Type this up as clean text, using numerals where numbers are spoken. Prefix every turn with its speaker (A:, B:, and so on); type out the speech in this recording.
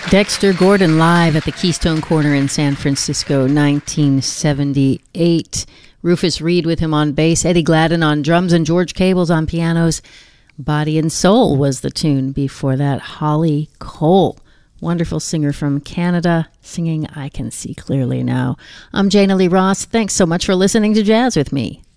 A: Dexter Gordon live at the Keystone Corner in San Francisco, 1978. Rufus Reid with him on bass, Eddie Gladden on drums, and George Cables on pianos. Body and Soul was the tune before that. Holly Cole, wonderful singer from Canada, singing I Can See Clearly Now. I'm Jana Lee Ross. Thanks so much for listening to Jazz with me.